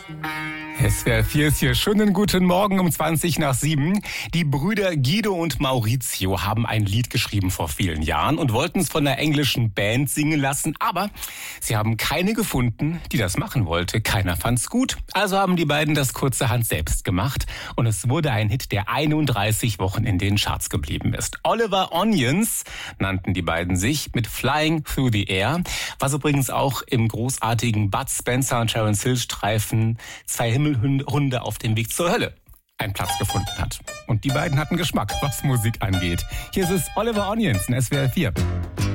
SWR 4 ist hier. Schönen guten Morgen um 7:20. Die Brüder Guido und Maurizio haben ein Lied geschrieben vor vielen Jahren und wollten es von einer englischen Band singen lassen, aber sie haben keine gefunden, die das machen wollte. Keiner fand's gut, also haben die beiden das kurzerhand selbst gemacht und es wurde ein Hit, der 31 Wochen in den Charts geblieben ist. Oliver Onions nannten die beiden sich mit Flying Through the Air, was übrigens auch im großartigen Bud Spencer und Terence Hill Streifen Zwei Himmelhunde auf dem Weg zur Hölle einen Platz gefunden hat. Und die beiden hatten Geschmack, was Musik angeht. Hier ist es Oliver Onions in SWR 4.